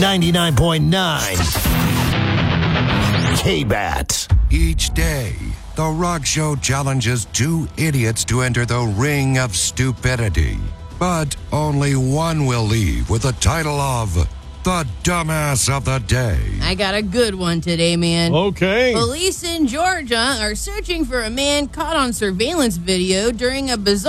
99.9 K-Bat. Each day, The Rock Show challenges two idiots to enter the ring of stupidity. But only one will leave with the title of the Dumbass of the Day. I got a good one today, man. Okay. Police in Georgia are searching for a man caught on surveillance video during a bizarre